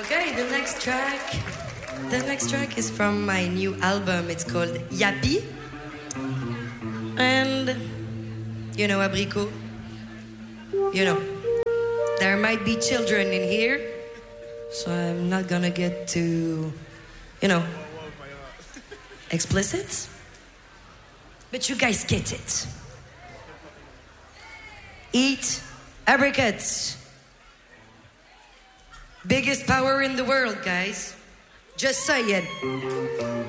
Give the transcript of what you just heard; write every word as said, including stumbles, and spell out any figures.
Okay, the next track. The next track is from my new album. It's called Yappy. And you know, Abricot. You know, there might be children in here, so I'm not gonna get too, you know, explicit. But you guys get it. Eat apricots. Biggest power in the world, guys. Just saying.